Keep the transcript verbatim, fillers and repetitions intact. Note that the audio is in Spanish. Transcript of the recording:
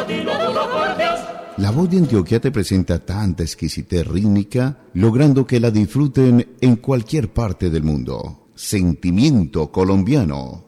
dilo duro por Dios. La voz de Antioquia te presenta tanta exquisitez rítmica, logrando que la disfruten en cualquier parte del mundo. Sentimiento colombiano.